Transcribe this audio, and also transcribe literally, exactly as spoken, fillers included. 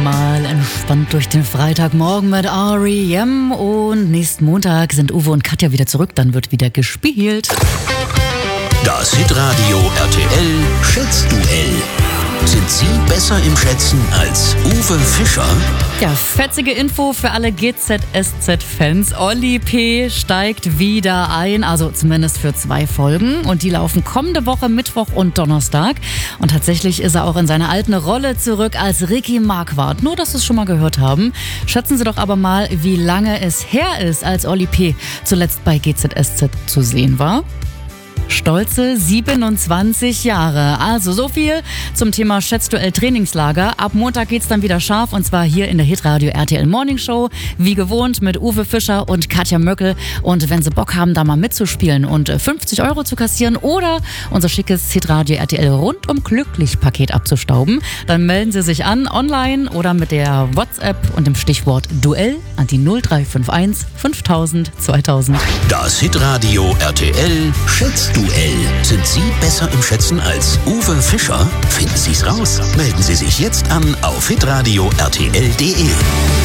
Mal entspannt durch den Freitagmorgen mit R E M und nächsten Montag sind Uwe und Katja wieder zurück, dann wird wieder gespielt. Das Hitradio R T L Schätzduell. Sind Sie besser im Schätzen als Uwe Fischer? Ja, fetzige Info für alle G Z S Z-Fans. Oli P. steigt wieder ein, also zumindest für zwei Folgen. Und die laufen kommende Woche Mittwoch und Donnerstag. Und tatsächlich ist er auch in seine alten Rolle zurück als Ricky Marquardt. Nur, dass Sie es schon mal gehört haben. Schätzen Sie doch aber mal, wie lange es her ist, als Oli P. zuletzt bei G Z S Z zu sehen war. Stolze siebenundzwanzig Jahre. Also so viel zum Thema Schätzduell Trainingslager. Ab Montag geht's dann wieder scharf und zwar hier in der Hitradio R T L Morning Show. Wie gewohnt mit Uwe Fischer und Katja Möckel. Und wenn Sie Bock haben, da mal mitzuspielen und fünfzig Euro zu kassieren oder unser schickes Hitradio R T L rundum glücklich Paket abzustauben, dann melden Sie sich an online oder mit der WhatsApp und dem Stichwort Duell an die null drei fünf eins fünftausend zweitausend. Das Hitradio R T L Schätzduell. Sind Sie besser im Schätzen als Uwe Fischer? Finden Sie's raus. Melden Sie sich jetzt an auf hitradio R T L punkt de.